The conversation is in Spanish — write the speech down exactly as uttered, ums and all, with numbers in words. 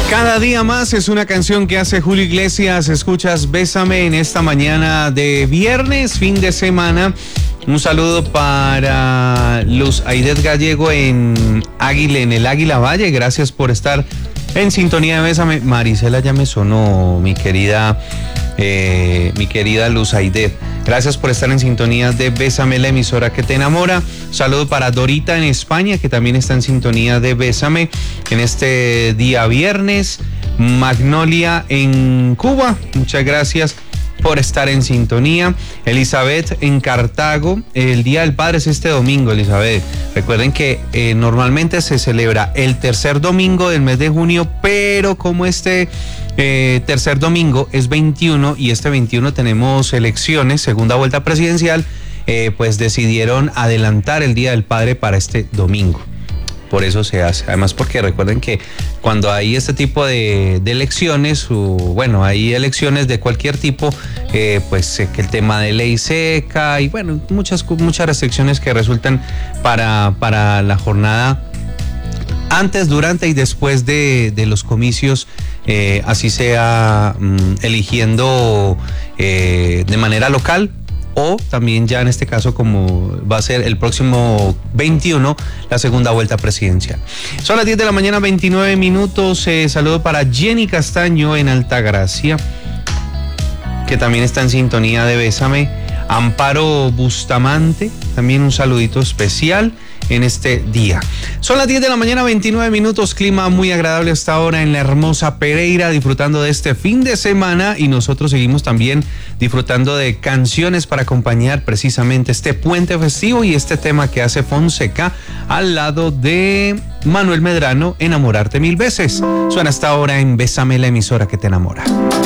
Cada día más es una canción que hace Julio Iglesias. Escuchas Bésame en esta mañana de viernes, fin de semana. Un saludo para Luz Aidet Gallego en Águila, en el Águila Valle. Gracias por estar en sintonía de Bésame. Marisela ya me sonó, mi querida, eh, mi querida Luz Aidet. Gracias por estar en sintonía de Bésame, la emisora que te enamora. Saludo para Dorita en España, que también está en sintonía de Bésame en este día viernes. Magnolia en Cuba, muchas gracias por estar en sintonía. Elizabeth en Cartago, el Día del Padre es este domingo, Elizabeth. Recuerden que eh, normalmente se celebra el tercer domingo del mes de junio, pero como este eh, tercer domingo es veintiuno y este veintiuno tenemos elecciones, segunda vuelta presidencial, eh, pues decidieron adelantar el Día del Padre para este domingo. Por eso se hace. Además, porque recuerden que cuando hay este tipo de, de elecciones, o bueno, hay elecciones de cualquier tipo, eh, pues eh, que el tema de ley seca y bueno, muchas, muchas restricciones que resultan para, para la jornada antes, durante y después de, de los comicios, eh, así sea mm, eligiendo eh, de manera local, o también ya en este caso como va a ser el próximo veintiuno, la segunda vuelta presidencial. Son las diez de la mañana, veintinueve minutos. Eh, saludo para Jenny Castaño en Altagracia, que también está en sintonía de Bésame. Amparo Bustamante, también un saludito especial en este día. Son las diez de la mañana, veintinueve minutos, clima muy agradable hasta ahora en la hermosa Pereira, disfrutando de este fin de semana, y nosotros seguimos también disfrutando de canciones para acompañar precisamente este puente festivo y este tema que hace Fonseca al lado de Manuel Medrano, Enamorarte Mil Veces. Suena hasta ahora en Bésame, la emisora que te enamora.